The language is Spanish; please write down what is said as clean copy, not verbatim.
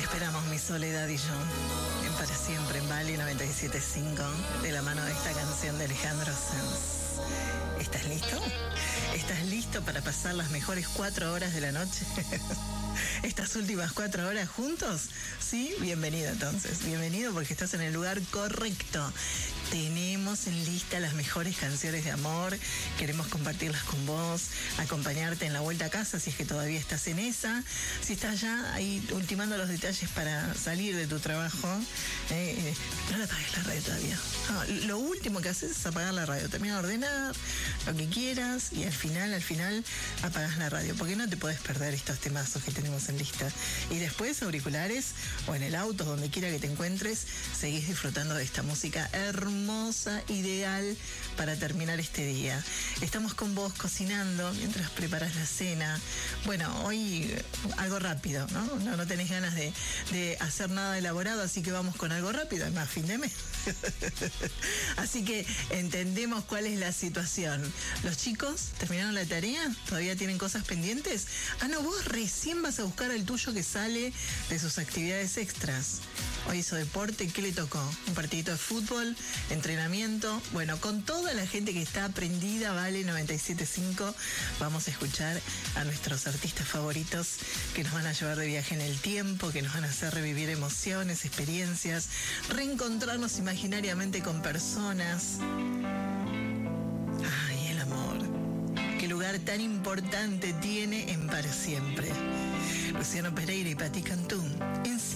esperamos, mi Soledad y yo, en Para Siempre, en Vale 97.5, de la mano de esta canción de Alejandro Sanz. ¿Estás listo? ¿Estás listo para pasar las mejores 4 horas de la noche? Estas últimas 4 horas juntos, ¿sí? Bienvenido entonces, bienvenido porque estás en el lugar correcto. Tenemos en lista las mejores canciones de amor, queremos compartirlas con vos, acompañarte en la vuelta a casa si es que todavía estás en esa, si estás ya ahí ultimando los detalles para salir de tu trabajo, no le apagues la radio todavía. No, lo último que haces es apagar la radio, termina de ordenar lo que quieras y al final apagas la radio, porque no te podés perder estos temazos que tenemos en lista. Y después auriculares o en el auto, donde quiera que te encuentres, seguís disfrutando de esta música hermosa, ideal para terminar este día. Estamos con vos cocinando mientras preparas la cena. Bueno, hoy algo rápido, ¿no? No tenés ganas de hacer nada elaborado, así que vamos con algo rápido, además fin de mes. Así que entendemos cuál es la situación. ¿Los chicos terminaron la tarea? ¿Todavía tienen cosas pendientes? Ah, no, vos recién vas a buscar el tuyo que sale de sus actividades extras. Hoy hizo deporte, ¿qué le tocó? Un partidito de fútbol, entrenamiento. Bueno, con toda la gente que está aprendida, Vale 97.5, vamos a escuchar a nuestros artistas favoritos que nos van a llevar de viaje en el tiempo, que nos van a hacer revivir emociones, experiencias, reencontrarnos imaginariamente con personas. Ay, el amor. Qué lugar tan importante tiene en Para Siempre. Luciano Pereira y Patti Cantú.